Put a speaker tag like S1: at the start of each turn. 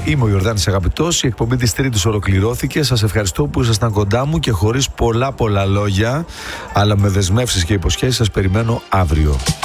S1: Είμαι ο Ιορδάνης Αγαπητός. Η εκπομπή της Τρίτης ολοκληρώθηκε. Σας ευχαριστώ που ήσασταν κοντά μου και χωρίς πολλά λόγια, αλλά με δεσμεύσεις και υποσχέσεις, σας περιμένω αύριο.